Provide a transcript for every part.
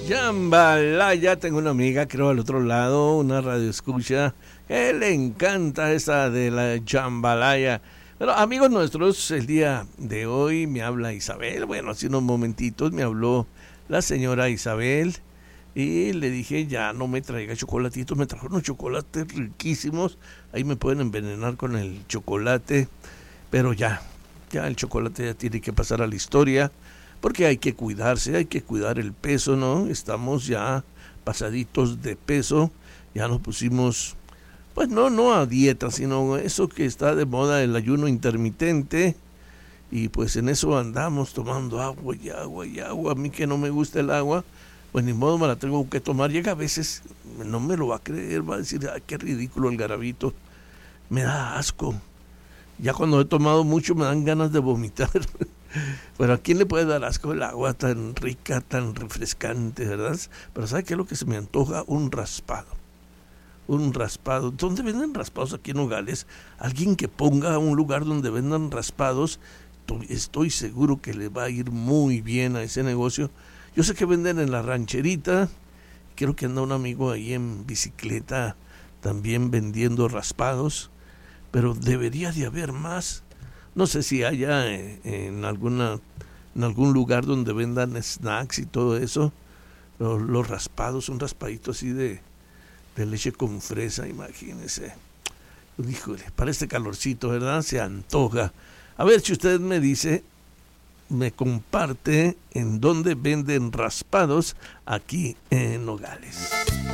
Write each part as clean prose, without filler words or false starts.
Jambalaya, tengo una amiga, creo, al otro lado, una radio escucha, que le encanta esa de la jambalaya. Pero amigos nuestros, el día de hoy me habla Isabel, bueno, hace unos momentitos me habló la señora Isabel y le dije, ya no me traiga chocolatitos, me trajo unos chocolates riquísimos, ahí me pueden envenenar con el chocolate, pero ya el chocolate ya tiene que pasar a la historia, porque hay que cuidarse, hay que cuidar el peso, ¿no? Estamos ya pasaditos de peso, ya nos pusimos, pues no a dieta, sino eso que está de moda, el ayuno intermitente, y pues en eso andamos tomando agua y agua y agua. A mí que no me gusta el agua, pues ni modo me la tengo que tomar. Llega a veces, no me lo va a creer, va a decir, ay, qué ridículo el Garabito, me da asco. Ya cuando he tomado mucho me dan ganas de vomitar. Pero ¿a quién le puede dar asco el agua tan rica, tan refrescante, verdad? Pero ¿sabe qué es lo que se me antoja? Un raspado. Un raspado. ¿Dónde venden raspados aquí en Nogales? Alguien que ponga un lugar donde vendan raspados, estoy seguro que le va a ir muy bien a ese negocio. Yo sé que venden en la rancherita, creo que anda un amigo ahí en bicicleta también vendiendo raspados, pero debería de haber más. No sé si haya en algún lugar donde vendan snacks y todo eso, los raspados, un raspadito así de leche con fresa, imagínese. Híjole, para este calorcito, ¿verdad? Se antoja. A ver si usted me dice, me comparte en dónde venden raspados aquí en Nogales.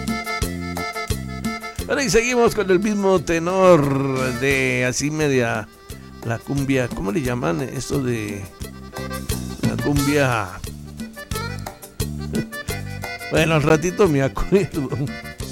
Ahora y seguimos con el mismo tenor de así media la cumbia, ¿cómo le llaman esto de la cumbia? Bueno, al ratito me acuerdo.